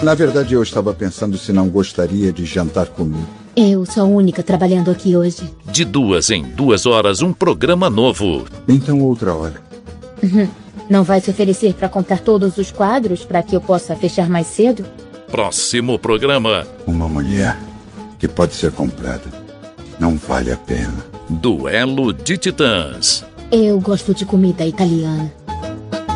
Na verdade, eu estava pensando se não gostaria de jantar comigo. Eu sou a única trabalhando aqui hoje. De 2 em 2 horas, um programa novo. Então, outra hora. Não vai se oferecer para comprar todos os quadros para que eu possa fechar mais cedo? Próximo programa. Uma mulher que pode ser comprada. Não vale a pena. Duelo de Titãs. Eu gosto de comida italiana.